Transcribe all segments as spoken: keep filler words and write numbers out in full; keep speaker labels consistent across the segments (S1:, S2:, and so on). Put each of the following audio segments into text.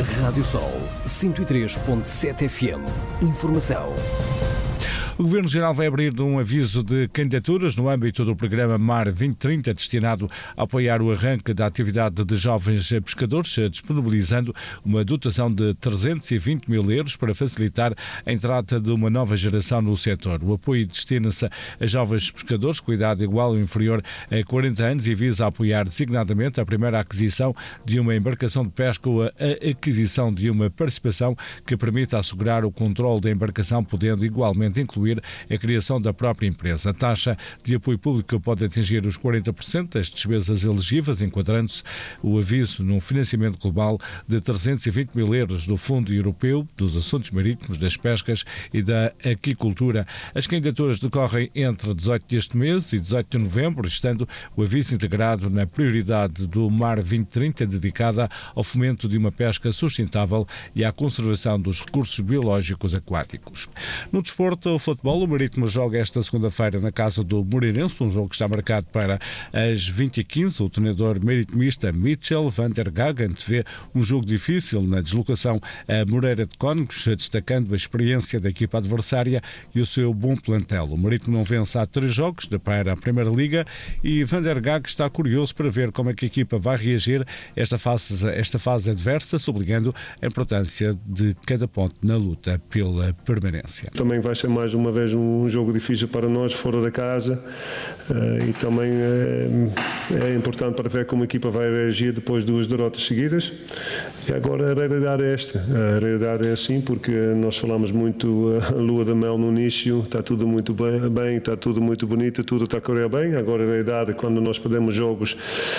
S1: Rádio Sol cento e três ponto sete F M. Informação.
S2: O Governo-Geral vai abrir um aviso de candidaturas no âmbito do programa Mar vinte trinta, destinado a apoiar o arranque da atividade de jovens pescadores, disponibilizando uma dotação de trezentos e vinte mil euros para facilitar a entrada de uma nova geração no setor. O apoio destina-se a jovens pescadores com idade igual ou inferior a quarenta anos e visa apoiar designadamente a primeira aquisição de uma embarcação de pesca ou a aquisição de uma participação que permita assegurar o controle da embarcação, podendo igualmente incluir a criação da própria empresa. A taxa de apoio público pode atingir os quarenta por cento das despesas elegíveis, enquadrando-se o aviso num financiamento global de trezentos e vinte mil euros do Fundo Europeu dos Assuntos Marítimos, das Pescas e da Aquicultura. As candidaturas decorrem entre dezoito deste mês e dezoito de novembro, estando o aviso integrado na prioridade do Mar vinte trinta, dedicada ao fomento de uma pesca sustentável e à conservação dos recursos biológicos aquáticos. No desporto, o futebol, o Marítimo joga esta segunda-feira na casa do Moreirense, um jogo que está marcado para as vinte e quinze. O treinador maritimista Mitchell van der Gaag antevê um jogo difícil na deslocação a Moreira de Cónegos, destacando a experiência da equipa adversária e o seu bom plantel. O Marítimo não vence há três jogos para a Primeira Liga e van der Gaag está curioso para ver como é que a equipa vai reagir a esta fase, esta fase adversa, sublinhando a importância de cada ponto na luta pela permanência.
S3: Também vai ser mais uma vez um jogo difícil para nós fora da casa uh, e também uh, é importante para ver como a equipa vai reagir depois de duas derrotas seguidas. E agora a realidade é esta, a realidade é assim, porque nós falamos muito uh, lua de mel no início, está tudo muito bem, bem, está tudo muito bonito, tudo está a correr bem. Agora a realidade, quando nós perdemos jogos,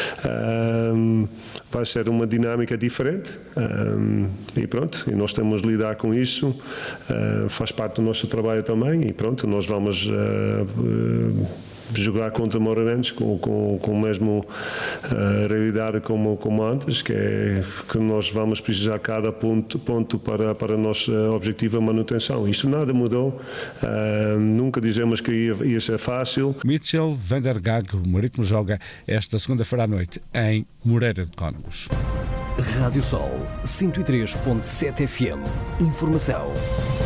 S3: uh, vai ser uma dinâmica diferente uh, e pronto, e nós temos de lidar com isso, uh, faz parte do nosso trabalho também. E pronto, nós vamos uh, uh, jogar contra Moreirense com, com, com a mesma uh, realidade como, como antes, que é que nós vamos precisar cada ponto, ponto para, para o nosso objetivo, a manutenção. Isto nada mudou, uh, nunca dizemos que ia, ia ser fácil.
S2: Mitchell van der Gaag, o Marítimo joga esta segunda-feira à noite em Moreira de Cónegos.
S1: Rádio Sol cento e três ponto sete F M. Informação.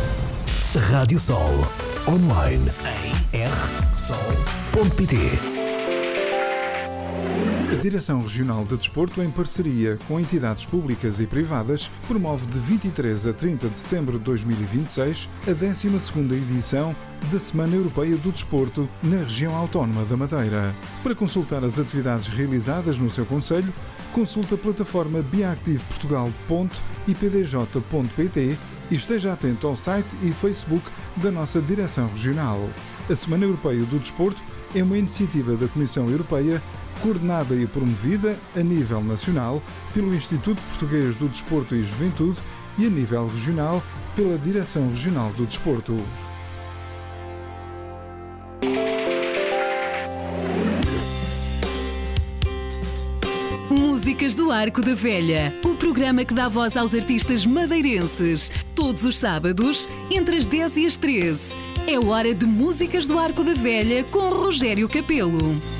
S1: Rádio Sol. Online em r sol ponto p t.
S4: A Direção Regional de Desporto, em parceria com entidades públicas e privadas, promove de vinte e três a trinta de setembro de dois mil e vinte e seis a décima segunda edição da Semana Europeia do Desporto na região autónoma da Madeira. Para consultar as atividades realizadas no seu concelho, consulte a plataforma biactiveportugal ponto i p d j ponto p t e esteja atento ao site e Facebook da nossa Direção Regional. A Semana Europeia do Desporto é uma iniciativa da Comissão Europeia coordenada e promovida a nível nacional pelo Instituto Português do Desporto e Juventude e a nível regional pela Direção Regional do Desporto.
S5: Músicas do Arco da Velha, o programa que dá voz aos artistas madeirenses, todos os sábados, entre as dez e as treze. É hora de Músicas do Arco da Velha com Rogério Capelo.